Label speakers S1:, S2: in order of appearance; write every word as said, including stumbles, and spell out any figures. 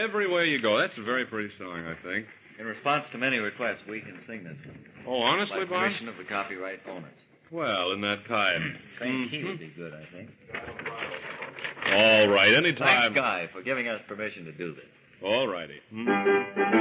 S1: everywhere you go. That's a very pretty song, I think.
S2: In response to many requests, we can sing this one.
S1: Oh, honestly,
S2: By
S1: Bob?
S2: permission of the copyright owners.
S1: Well, in that kind.
S2: Same key would be good, I think.
S1: All right, anytime.
S2: Thanks, Guy, for giving us permission to do this.
S1: All righty.